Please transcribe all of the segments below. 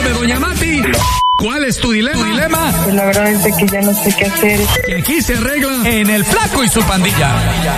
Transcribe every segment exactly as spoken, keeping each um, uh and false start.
de Doña Mati. ¿Cuál es tu dilema? ¿Tu dilema? Pues la verdad es de que ya no sé qué hacer. Que aquí se arregla en El Flaco y su pandilla.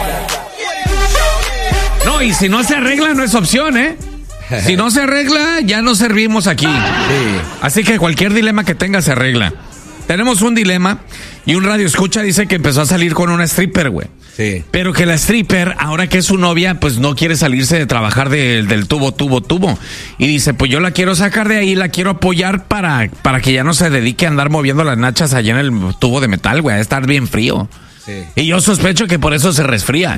No, y si no se arregla no es opción, ¿eh? Si no se arregla, ya no servimos aquí. Sí. Así que cualquier dilema que tenga se arregla. Tenemos un dilema y un radio escucha dice que empezó a salir con una stripper, güey. Sí. Pero que la stripper, ahora que es su novia, pues no quiere salirse de trabajar de, del tubo, tubo, tubo. Y dice, pues yo la quiero sacar de ahí, la quiero apoyar para, para que ya no se dedique a andar moviendo las nachas allá en el tubo de metal, güey, a estar bien frío. Sí. Y yo sospecho que por eso se resfría.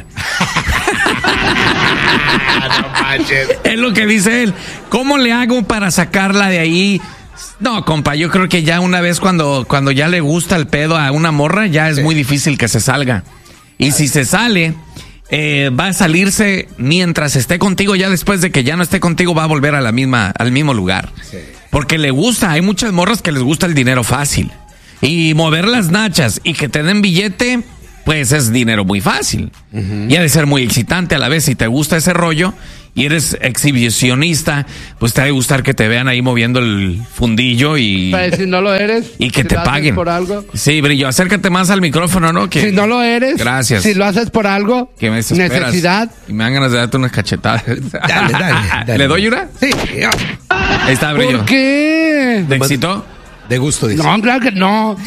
No manches. Es lo que dice él. ¿Cómo le hago para sacarla de ahí? No, compa, yo creo que ya una vez cuando, cuando ya le gusta el pedo a una morra, ya es sí. muy difícil que se salga. Y si se sale, eh, va a salirse mientras esté contigo, ya después de que ya no esté contigo va a volver a la misma, al mismo lugar. Sí. Porque le gusta, hay muchas morras que les gusta el dinero fácil. Y mover las nachas y que te den billete, pues es dinero muy fácil. Uh-huh. Y ha de ser muy excitante a la vez. Si te gusta ese rollo y eres exhibicionista, pues te ha de gustar que te vean ahí moviendo el fundillo y... Pero si no lo eres... Y que si te lo paguen. Haces por algo. Sí, Brillo, acércate más al micrófono, ¿no? Que... Si no lo eres... Gracias. Si lo haces por algo... Que me desesperas. Necesidad. Y me dan ganas de darte unas cachetadas. Dale, dale, dale. ¿Le doy una? Sí. Ahí está, Brillo. ¿Por qué? ¿Te excitó? De gusto, dice. No, claro que no.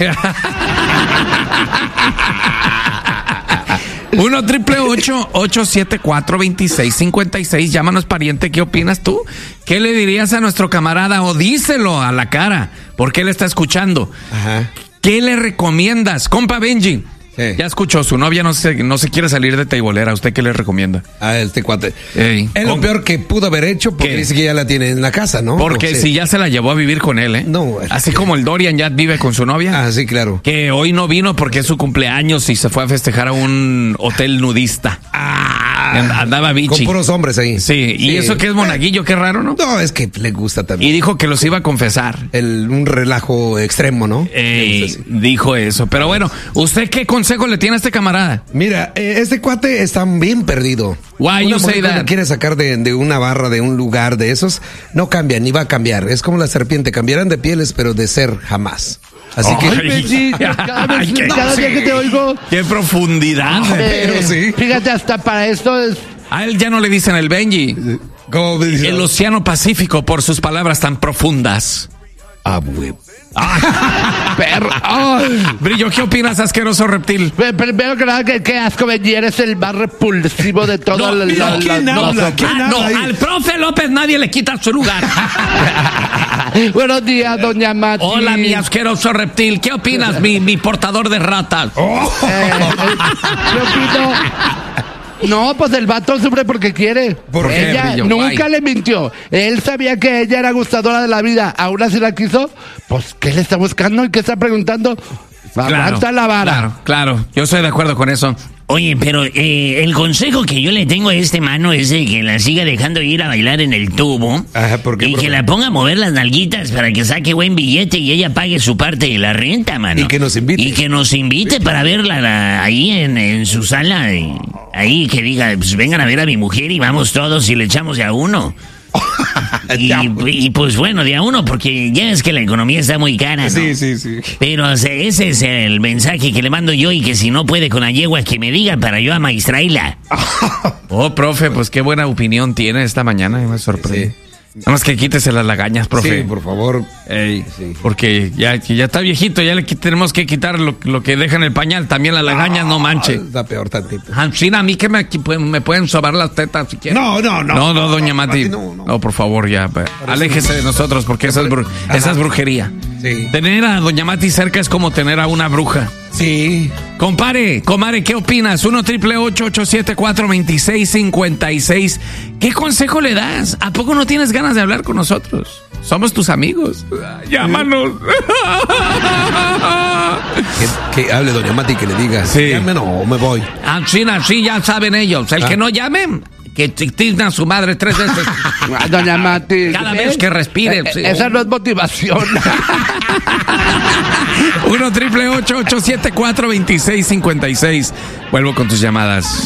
uno triple ocho, ocho siete cuatro, dos seis cinco seis. Llámanos, pariente, ¿qué opinas tú? ¿Qué le dirías a nuestro camarada? O díselo a la cara, porque él está escuchando. Ajá. ¿Qué le recomiendas? Compa Benji. Sí. Ya escuchó, su novia no se, no se quiere salir de teibolera. ¿Usted qué le recomienda? A este cuate. Ey, es lo peor que pudo haber hecho porque ¿qué? Dice que ya la tiene en la casa, ¿no? Porque si ya se la llevó a vivir con él, ¿eh? No. Así como el Dorian ya vive con su novia. Ah, sí, claro. Que hoy no vino porque es su cumpleaños y se fue a festejar a un hotel nudista. Ah. Andaba bichi. Con puros hombres ahí. Sí, y sí. Eso que es monaguillo, qué raro, ¿no? No, es que le gusta también. Y dijo que los iba a confesar. El, un relajo extremo, ¿no? Ey, dijo eso. Pero bueno, ¿usted qué consejo le tiene a este camarada? Mira, eh, este cuate está bien perdido. Why una you say that? Que quiere sacar de, de una barra, de un lugar de esos, no cambia, ni va a cambiar. Es como la serpiente, cambiarán de pieles, pero de ser jamás. Así oh, que... Ay, Benji, cada vez, Ay, qué, cada día que te oigo... ¡Qué profundidad! Eh, pero sí. Fíjate, hasta para esto es... A él ya no le dicen el Benji. ¿Cómo me dicen? El Océano Pacífico por sus palabras tan profundas. Ah, güey. Ah, perro. Oh. Brillo, ¿qué opinas, asqueroso reptil? Primero que nada, que, que asco, Benji, eres el más repulsivo de todo. No, la, la, no, ¿quién la, habla? no, ¿Quién ah, habla no, al profe López nadie le quita su lugar. Buenos días, doña Mati. Hola, mi asqueroso reptil. ¿Qué opinas, mi, mi portador de ratas? Oh. Eh, yo opino... No, pues el vato sufre porque quiere. ¿Por qué, ella Brillo? nunca Guay. le mintió. Él sabía que ella era gustadora de la vida. Aún así la quiso. Pues, ¿qué le está buscando y qué está preguntando? Claro, la vara. Claro, claro. Yo estoy de acuerdo con eso. Oye, pero eh, el consejo que yo le tengo a este mano es de que la siga dejando ir a bailar en el tubo. Ajá, ¿por qué, y por que qué? la ponga a mover las nalguitas para que saque buen billete y ella pague su parte de la renta, mano. Y que nos invite. Y que nos invite para verla la, ahí en, en su sala. Y, ahí que diga, pues vengan a ver a mi mujer y vamos todos y le echamos de a uno. y, y pues bueno, de a uno, porque ya es que la economía está muy cara, ¿no? Sí, sí, sí. Pero o sea, ese es el mensaje que le mando yo y que si no puede con la yegua que me diga para yo amaestrarla. Oh, profe, pues qué buena opinión tiene esta mañana, me sorprende. Sí. Nada más que quítese las lagañas, profe. Sí, por favor. Ey, sí. Porque ya, ya está viejito, ya le tenemos que quitar lo, lo que deja en el pañal. También las lagañas, ah, no manche. Está peor tantito. Hansina, a mí que me, me pueden sobar las tetas si quieren. No, no, no. No, no, doña Mati. No, no. no por favor, ya. Aléjese de nosotros porque esa es, bru esa es brujería. Sí. Tener a doña Mati cerca es como tener a una bruja. Sí. Compare, comare, ¿qué opinas? uno triple ocho, ocho siete cuatro, dos seis cinco seis. ¿Qué consejo le das? ¿A poco no tienes ganas de hablar con nosotros? Somos tus amigos. Llámanos. Que, que hable doña Mati, que le diga. Sí. Llame, no, me voy. Ah, sí, sí, ya saben ellos. El ah. que no llame, que tigna a su madre tres veces. Doña Mati. Cada vez que respire. Eh, sí. Esa no es motivación. uno triple ocho, ocho siete cuatro, dos seis cinco seis. Vuelvo con tus llamadas.